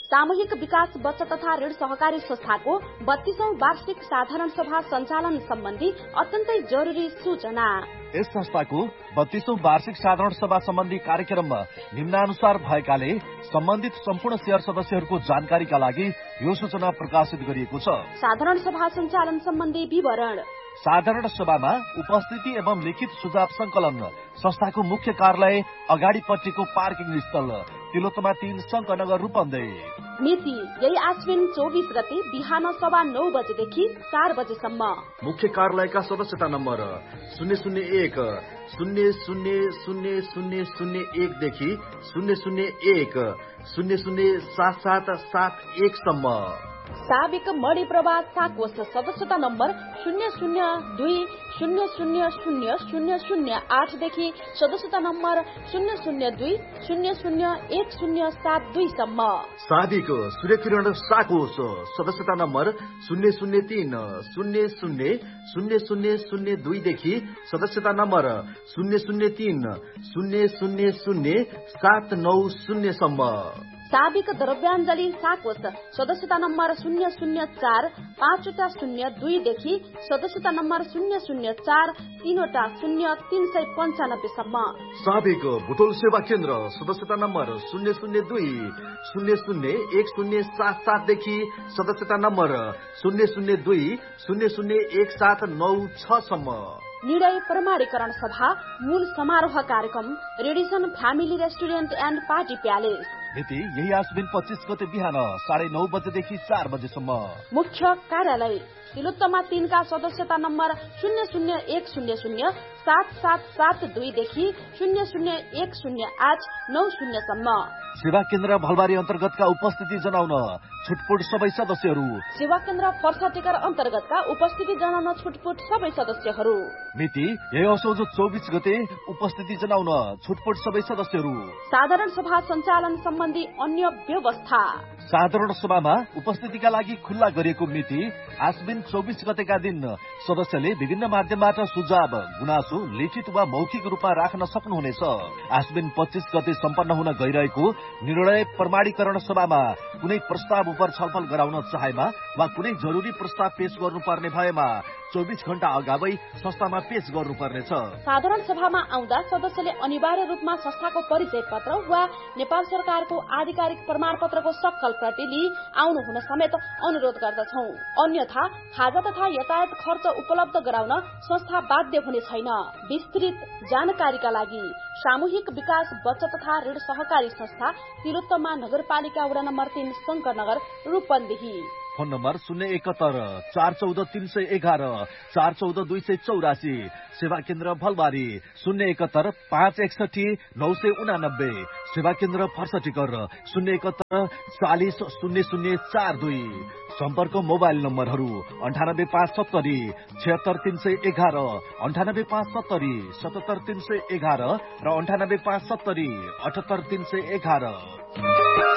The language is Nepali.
सामूहिक विकास बचत तथा ऋण सहकारी संस्थाको 32औं वार्षिक साधारण सभा सञ्चालन सम्बन्धी अत्यन्तै जरुरी सूचना। यस संस्थाको 32औं वार्षिक साधारण सभा सम्बन्धी कार्यक्रममा निम्नानुसार भएकाले सम्बन्धित सम्पूर्ण शेयर सदस्यहरूको जानकारीका लागि यो सूचना प्रकाशित गरिएको छ। साधारण सभा सञ्चालन सम्बन्धी विवरण। साधारण सभामा उपस्थिति एवं लिखित सुझाव संकलन संस्थाको मुख्य कार्यालय अगाडिपट्टिको पार्किङ स्थल तिलोत्तमा 3 शङ्करनगर रूपन्देही। मिति यही आश्विन 24 गते बिहान 9:15 बजेदेखि 4 बजेसम्म। मुख्य कार्यालयका सदस्यता नम्बर 001 000001 देखि 001 007771 सम्म। साबिक मणि प्रभात साकोष सदस्यता नम्बर 002000008 देखि सदस्यता नम्बर 002001072 सम्म। साबिक सूर्यकिरण साकोष सदस्यता नम्बर 003000002 देखि सदस्यता नम्बर 003000790 सम्म। साबिक द्रव्याञ्जली साकोष सदस्यता नम्बर 004-502 देखि सदस्यता नम्बर 004-30395 सम्म। साबिक बुटोल सेवा केन्द्र सदस्यता नम्बर 002-001077 देखि सदस्यता नम्बर 002-001796 सम्म। निर्णय प्रमाणीकरण सभा मूल समारोह कार्यक्रम Radisson family restaurant and party palace. मिति यही आश्विन 25 गते बिहान 9:30 बजेदेखि 4 बजेसम्म। मुख्य कार्यालय तिलोत्तमा 3 का सदस्यता नम्बर 001007772 देखि 0010890 सम्म। सेवा केन्द्र भलबारी अन्तर्गतका उपस्थिति जनाउन छुटपुट सबै सदस्यहरू। सेवा केन्द्र फर्साटिकर अन्तर्गतका उपस्थिति जनाउन छुटपुट सबै सदस्यहरू। मिति यही असोज 24 गते उपस्थिति जनाउन छुटपुट सबै सदस्यहरू। साधारण सभा सञ्चालन सम्बन्धी अन्य व्यवस्था। साधारण सभामा उपस्थितिका लागि खुल्ला गरिएको मिति आश्विन 24 गतेका दिन सदस्यले विभिन्न माध्यमबाट सुझाव गुनासो लिखित वा मौखिक रूपमा राख्न सक्नुहुनेछ। आश्विन 25 गते सम्पन्न हुन गइरहेको निर्णय प्रमाणीकरण सभामा कुनै प्रस्ताव उप छलफल गराउन चाहेमा वा कुनै जरुरी प्रस्ताव पेश गर्नुपर्ने भएमा 24 घण्टा अगावै संस्थामा पेश गर्नुपर्नेछ। साधारण सभामा आउँदा सदस्यले अनिवार्य रूपमा संस्थाको परिचय पत्र वा नेपाल सरकारको आधिकारिक प्रमाणपत्रको सक्कल प्रति लिई आउनु हुन समेत अनुरोध गर्दछौं। अन्यथा खाजा तथा यातायात खर्च उपलब्ध गराउन संस्था बाध्य हुने छैन। विस्तृत जानकारीका लागि सामूहिक विकास बचत तथा ऋण सहकारी संस्था तिलोत्तमा नगरपालिका वडा नम्बर 3 शङ्करनगर रूपन्देही। Phone number 071-414-311 414-284। सेवा केन्द्र भलबारी 071-561-989। सेवा केन्द्र फर्साटिकर 071-40-0042। सम्पर्क मोबाइल नम्बरहरू 98-570-76311, 98-570-77311 र 98-570-78311।